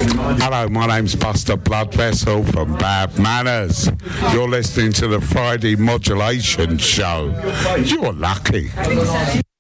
Hello, my name's Buster Bloodvessel from Bad Manners. You're listening to the Friday Modulation Show. You're lucky.